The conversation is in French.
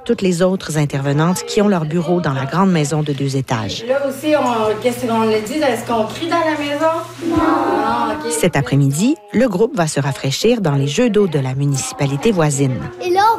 toutes les autres intervenantes qui ont leur bureau dans la grande maison de 2 étages. Là aussi, qu'est-ce qu'on le dit? Est-ce qu'on crie dans la maison? Non. Okay. Cet après-midi, le groupe va se rafraîchir dans les jeux d'eau de la municipalité voisine. Et là,